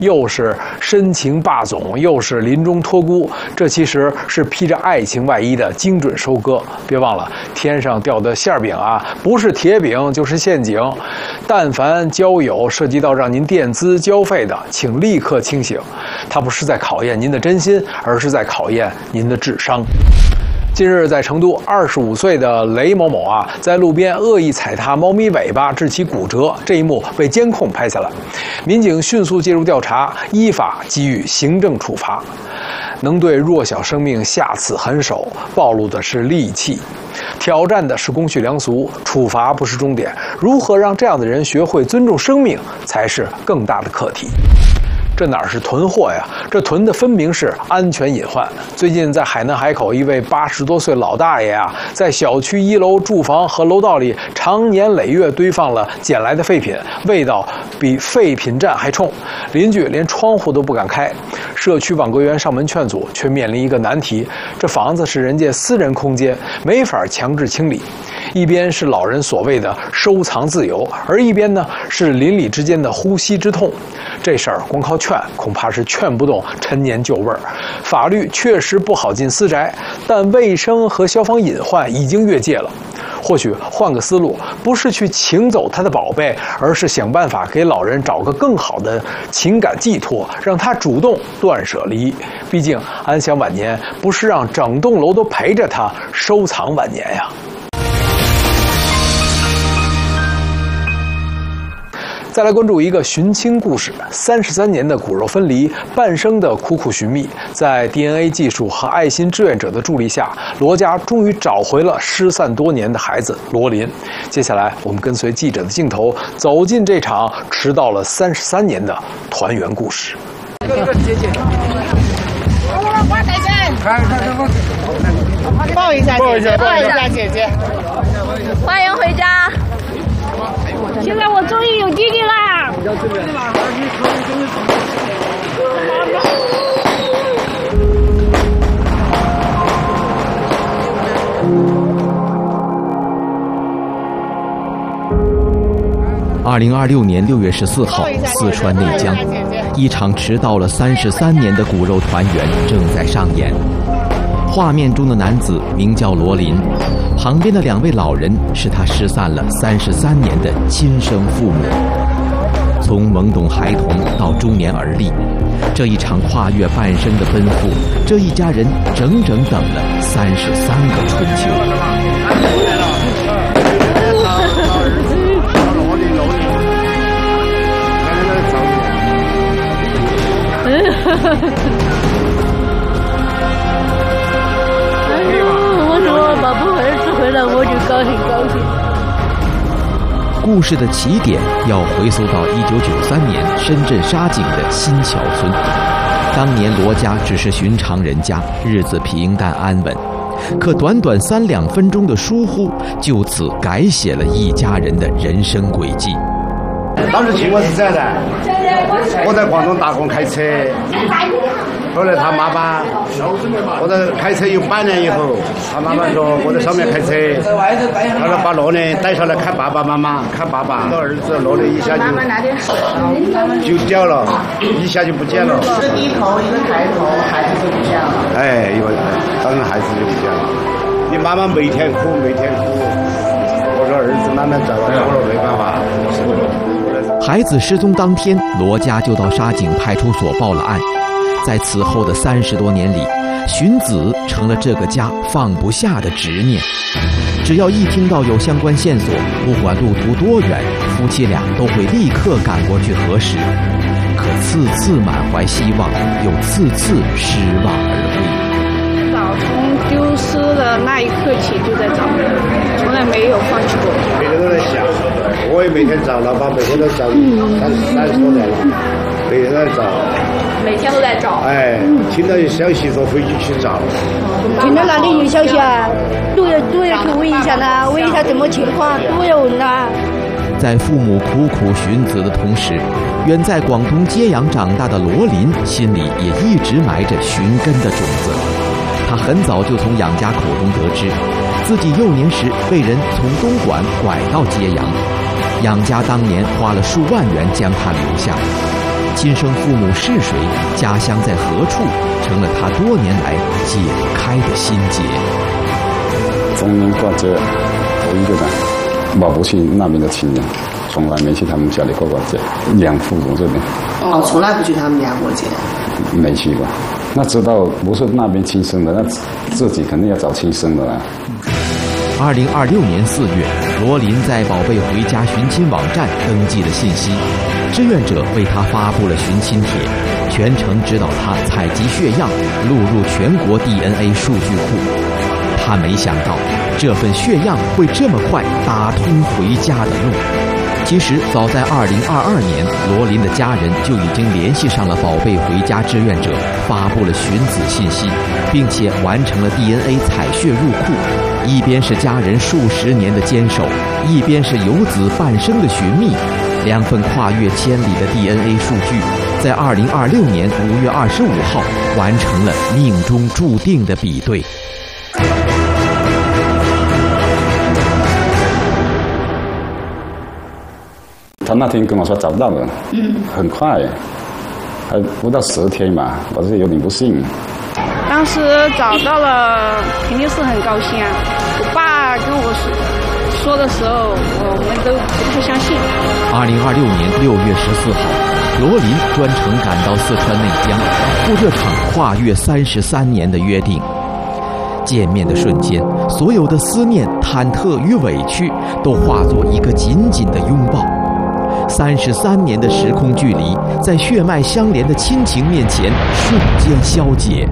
又是深情霸总，又是临终托孤，这其实是披着爱情外衣的精准收割。别忘了，天上掉的馅饼啊，不是铁饼就是陷阱。但凡交友涉及到让您垫资交费的，请立刻清醒，它不是在考验您的真心，而是在考验您的智商。近日，在成都，25岁的雷某某啊，在路边恶意踩踏猫咪尾巴，致其骨折，这一幕被监控拍下来。民警迅速介入调查，依法给予行政处罚。能对弱小生命下此狠手，暴露的是戾气，挑战的是公序良俗，处罚不是终点。如何让这样的人学会尊重生命，才是更大的课题。这哪是囤货呀？这囤的分明是安全隐患。最近在海南海口，一位80多岁老大爷啊，在小区1楼住房和楼道里长年累月堆放了捡来的废品，味道比废品站还冲，邻居连窗户都不敢开。社区网格员上门劝阻，却面临一个难题：这房子是人家私人空间，没法强制清理。一边是老人所谓的收藏自由，而一边呢是邻里之间的呼吸之痛。这事儿光靠劝，恐怕是劝不动陈年旧味儿。法律确实不好进私宅，但卫生和消防隐患已经越界了。或许换个思路，不是去请走他的宝贝，而是想办法给老人找个更好的情感寄托，让他主动断舍离。毕竟安享晚年不是让整栋楼都陪着他收藏晚年呀。再来关注一个寻亲故事，33年的骨肉分离，半生的苦苦寻觅，在 DNA 技术和爱心志愿者的助力下，罗家终于找回了失散多年的孩子罗琳。接下来，我们跟随记者的镜头，走进这场迟到了33年的团圆故事。 抱一下姐姐， 欢迎回家。 现在我终于有弟弟啦！ 2026年6月14号，四川内江，一场迟到了33年的骨肉团圆正在上演。画面中的男子名叫罗琳，旁边的2位老人是他失散了33年的亲生父母。从懵懂孩童到中年而立，这一场跨越半生的奔赴，这一家人整整等了33个春秋。 我说宝宝儿子回来我就高兴。 故事的起点要回溯到1993年深圳沙井的新桥村。当年罗家只是寻常人家，日子平淡安稳，可短短3-2分钟的疏忽，就此改写了一家人的人生轨迹。 当时情况是这样的，我在广东打工开车，后来他妈妈，我在开车有半年以后，他妈妈说我在上面开车，他说把罗琳带上来看爸爸妈妈，看爸爸，我儿子罗琳一下就掉了，一下就不见了。 一个低头，一个抬头，孩子就不见了。 哎，当然孩子就不见了。你妈妈每天哭，我说儿子慢慢找，我说没办法。 孩子失踪当天，罗家就到沙井派出所报了案。在此后的30多年里，寻子成了这个家放不下的执念。只要一听到有相关线索，不管路途多远，夫妻俩都会立刻赶过去核实。可次次满怀希望，又次次失望而归。 早从丢失的那一刻起就在找，从来没有放弃过。 每天都在想，我也每天找，老爸每天都找，30多年了，每天在找。 每天都在找。 哎，听到有消息说回去找。 听到哪里有消息啊？都要去问一下呢，问一下什么情况，都要问呐。 在父母苦苦寻子的同时，远在广东揭阳长大的罗琳心里也一直埋着寻根的种子。他很早就从养家口中得知，自己幼年时被人从东莞拐到揭阳，养家当年花了数万元将他留下。 亲生父母是谁，家乡在何处，成了他多年来解不开的心结。 逢年过节，我一个人，我不去那边的亲人，从来没去他们家里过过节。养父母这边， 哦，从来不去他们家过节， 没去过。那知道不是那边亲生的，那自己肯定要找亲生的啦。 2026年4月，罗琳在宝贝回家寻亲网站登记了信息，志愿者为他发布了寻亲帖，全程指导他采集血样，录入全国 DNA 数据库。他没想到，这份血样会这么快打通回家的路。其实，早在2022年，罗琳的家人就已经联系上了宝贝回家志愿者，发布了寻子信息，并且完成了 DNA 采血入库。一边是家人数10年的坚守，一边是游子半生的寻觅，2份跨越千里的 DNA 数据，在2026年5月25号完成了命中注定的比对。 他那天跟我说找到了，很快，还不到10天吧，我是有点不信。 当时找到了，肯定是很高兴啊！我爸跟我说的时候，我们都不太相信。 2026年6月14号，罗琳专程赶到四川内江，赴这场跨越33年的约定。见面的瞬间，所有的思念、忐忑与委屈，都化作一个紧紧的拥抱。33年的时空距离，在血脉相连的亲情面前瞬间消解。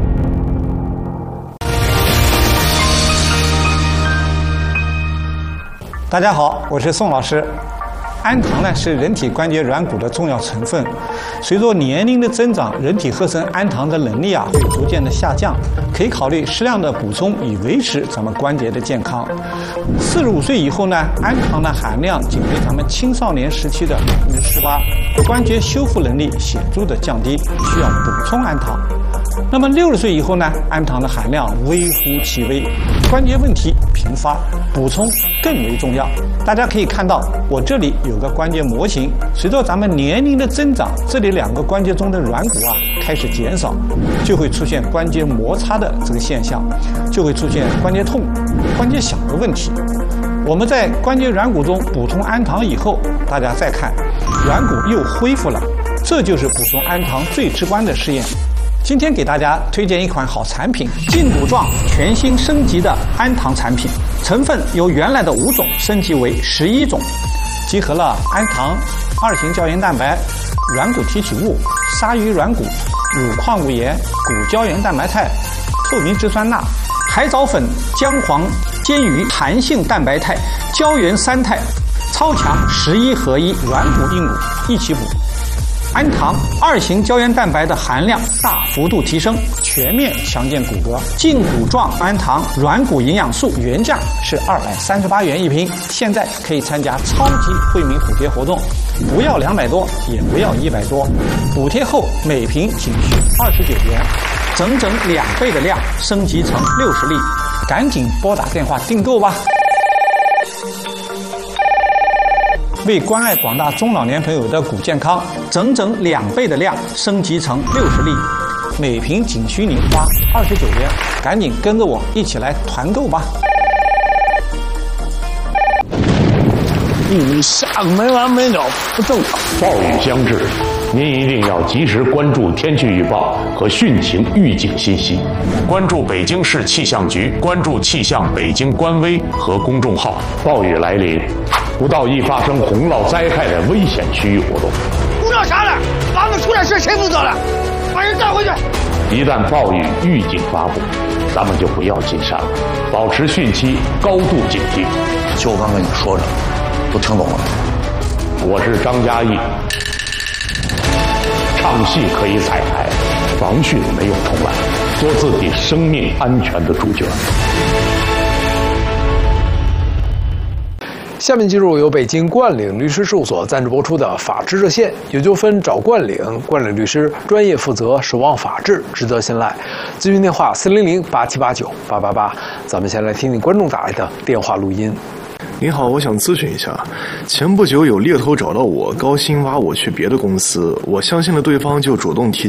大家好，我是宋老师。氨糖呢是人体关节软骨的重要成分，随着年龄的增长，人体合成氨糖的能力会逐渐的下降，可以考虑适量的补充，以维持咱们关节的健康。45岁以后呢，氨糖的含量仅为咱们青少年时期的18%，关节修复能力显著的降低，需要补充氨糖。那么60岁以后呢，氨糖的含量微乎其微，关节问题频发，补充更为重要。大家可以看到，我这里有个关节模型，随着咱们年龄的增长，这里2个关节中的软骨开始减少，就会出现关节摩擦的这个现象，就会出现关节痛、关节响的问题。我们在关节软骨中补充氨糖以后，大家再看，软骨又恢复了，这就是补充氨糖最直观的试验。今天给大家推荐一款好产品，胫骨状全新升级的氨糖产品，成分由原来的5种升级为11种，集合了氨糖、2型胶原蛋白、软骨提取物、鲨鱼软骨、乳矿物盐、骨胶原蛋白肽、透明质酸钠、海藻粉、姜黄、煎鱼、弹性蛋白肽、胶原3肽，超强11合1软骨硬骨一起补。氨糖、2型胶原蛋白的含量大幅度提升，全面强健骨骼。胫骨状氨糖软骨营养素原价是238元一瓶，现在可以参加超级惠民补贴活动，不要200多，也不要100多，补贴后每瓶仅需29元，整整2倍的量，升级成60粒，赶紧拨打电话订购吧。为关爱广大中老年朋友的骨健康，整整2倍的量升级成60粒，每瓶仅需你花29元，赶紧跟着我一起来团购吧！ 下个没完没了，不正常。暴雨将至，您一定要及时关注天气预报和汛情预警信息，关注北京市气象局，关注气象北京官微和公众号。暴雨来临，不到易发生洪涝灾害的危险区域活动。 不知道啥了，房子出点事谁负责了？把人带回去。 一旦暴雨预警发布，咱们就不要进山了，保持汛期高度警惕。 就我刚跟你说着，都听懂了。 我是张嘉译，唱戏可以彩排，防汛没有重来，做自己生命安全的主角。 下面进入由北京冠岭律师事务所赞助播出的《法治热线》，有纠纷找冠岭，冠岭律师专业负责，守望法治，值得信赖。咨询电话400-8789-888。咱们先来听听观众打来的电话录音。 您好，我想咨询一下，前不久有猎头找到我，高薪挖我去别的公司，我相信了对方就主动提